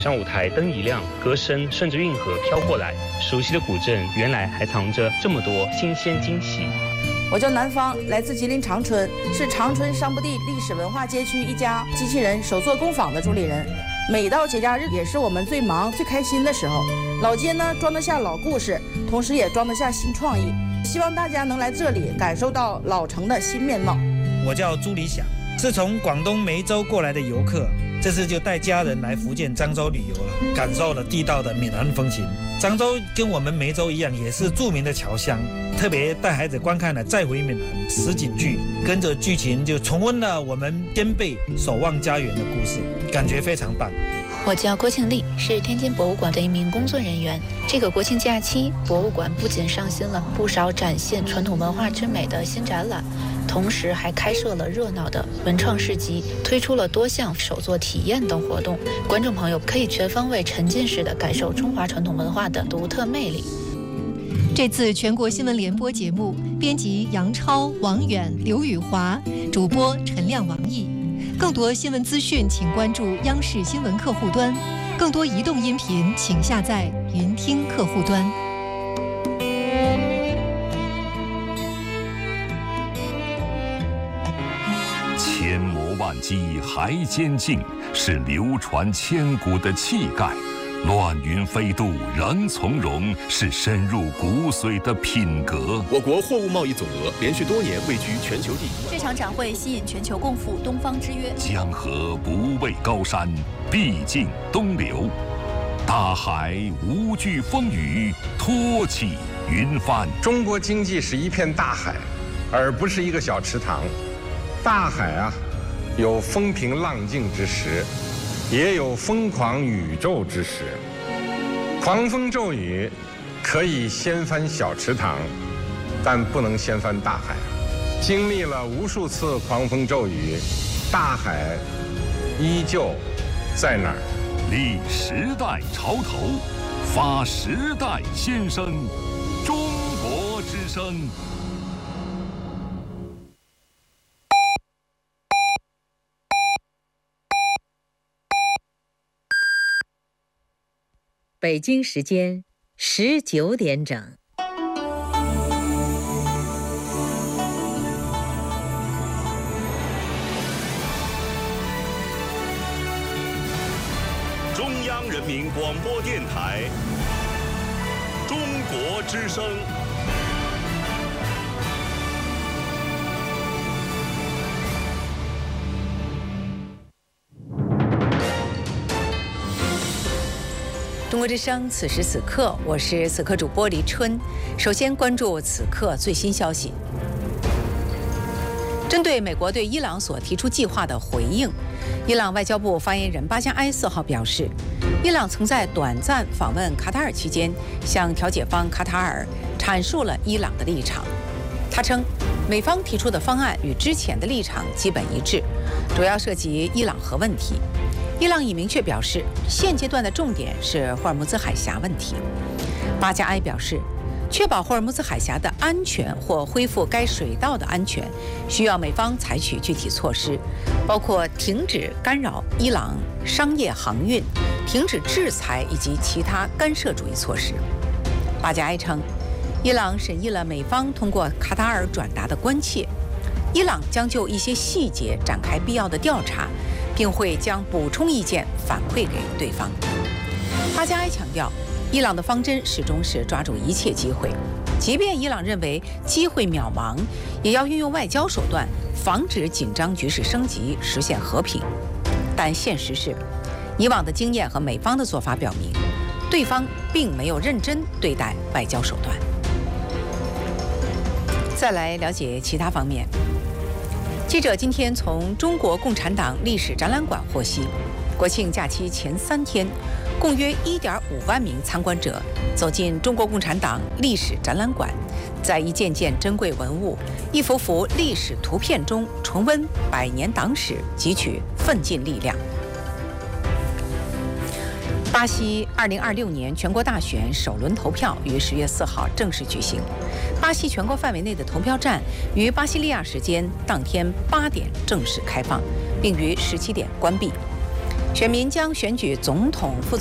上舞台灯一亮，歌声顺着运河飘过来，熟悉的古镇原来还藏着这么多新鲜惊喜。 我叫南方，来自吉林长春，是长春商埠地历史文化街区一家机器人手作工坊的主理人。每到节假日也是我们最忙最开心的时候。老街呢装得下老故事，同时也装得下新创意。希望大家能来这里感受到老城的新面貌。 我叫朱理想，是从广东梅州过来的游客。这次就带家人来福建漳州旅游了，感受了地道的闽南风情。漳州跟我们梅州一样，也是著名的侨乡，特别带孩子观看了《再回闽南》实景剧，跟着剧情就重温了我们先辈守望家园的故事，感觉非常棒。 我叫郭庆丽，是天津博物馆的一名工作人员。这个国庆假期，博物馆不仅上新了不少展现传统文化之美的新展览，同时还开设了热闹的文创市集，推出了多项手作体验等活动。观众朋友可以全方位沉浸式的感受中华传统文化的独特魅力。 这次全国新闻联播节目，编辑杨超、王远、刘宇华，主播陈亮、王毅。更多新闻资讯，请关注央视新闻客户端；更多移动音频，请下载云听客户端。 千磨万击还坚劲，是流传千古的气概；乱云飞渡仍从容，是深入骨髓的品格。 我国货物贸易总额连续多年位居全球第一。 这场展会吸引全球共赴东方之约。 江河不畏高山，必尽东流；大海无惧风雨，托起云帆。 中国经济是一片大海，而不是一个小池塘。大海啊，有风平浪静之时，也有疯狂宇宙之时。狂风骤雨可以掀翻小池塘，但不能掀翻大海。经历了无数次狂风骤雨，大海依旧在那儿。 立时代潮头，发时代先声，中国之声。 北京时间19点整。 中央人民广播电台，中国之声。 中国之声，此时此刻，我是此刻主播黎春。首先关注此刻最新消息。针对美国对伊朗所提出计划的回应，伊朗外交部发言人巴加埃4号表示，伊朗曾在短暂访问卡塔尔期间，向调解方卡塔尔阐述了伊朗的立场。他称，美方提出的方案与之前的立场基本一致，主要涉及伊朗核问题。伊朗已明确表示，现阶段的重点是霍尔木兹海峡问题。巴加埃表示，确保霍尔木兹海峡的安全或恢复该水道的安全，需要美方采取具体措施，包括停止干扰伊朗商业航运、停止制裁以及其他干涉主义措施。巴加埃称，伊朗审议了美方通过卡塔尔转达的关切，伊朗将就一些细节展开必要的调查，并会将补充意见反馈给对方。巴加埃强调，伊朗的方针始终是抓住一切机会，即便伊朗认为机会渺茫，也要运用外交手段防止紧张局势升级，实现和平。但现实是，以往的经验和美方的做法表明，对方并没有认真对待外交手段。再来了解其他方面。记者今天从中国共产党历史展览馆获悉，国庆假期前3天，共约1.5万名参观者走进中国共产党历史展览馆，在一件件珍贵文物、一幅幅历史图片中重温100年党史，汲取奋进力量。巴西2026年全国大选首轮投票于10月4号正式举行。巴西全国范围内的投票站于巴西利亚时间当天8点正式开放，并于17点关闭。 选民将选举总统、副